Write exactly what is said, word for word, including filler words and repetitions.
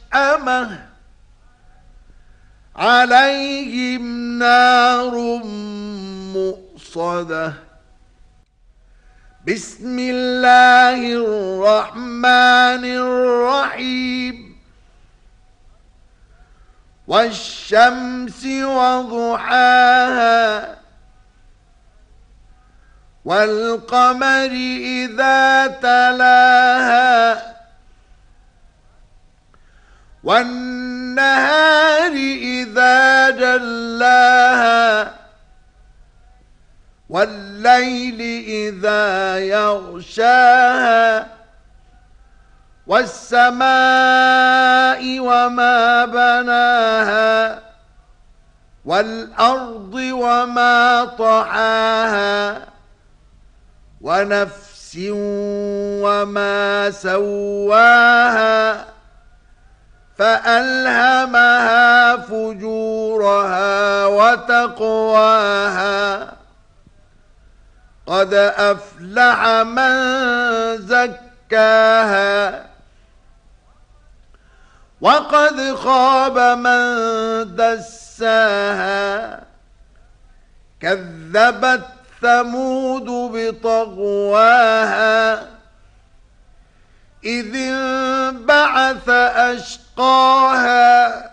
ملأمة عليهم نار مؤصدة بسم الله الرحمن الرحيم والشمس وضحاها والقمر إذا تلاها والنهار إذا جلاها والليل إذا يغشاها والسماء وما بناها والأرض وما طحاها ونفس وما سواها فألهمها فجورها وتقواها قد أفلح من زكاها وقد خاب من دساها كذبت ثمود بطغواها إذ انبعث أشقاها